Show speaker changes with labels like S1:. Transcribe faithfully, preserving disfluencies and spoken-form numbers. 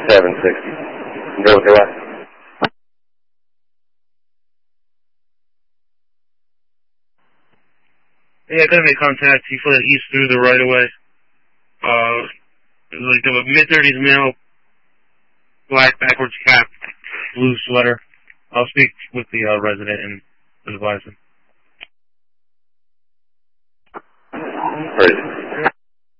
S1: seven sixty. Go with your left.
S2: Yeah, I gotta make contact. He fled east through the right of way. Uh, like the mid thirties male, black backwards cap, blue sweater. I'll speak with the uh, resident and advise him.
S1: Right.